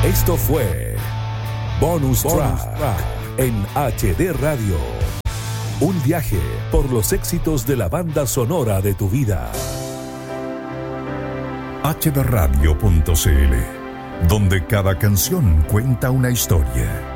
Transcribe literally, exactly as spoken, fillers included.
Esto fue Bonus, Bonus Track, Track en H D Radio. Un viaje por los éxitos de la banda sonora de tu vida. H D radio punto c l, donde cada canción cuenta una historia.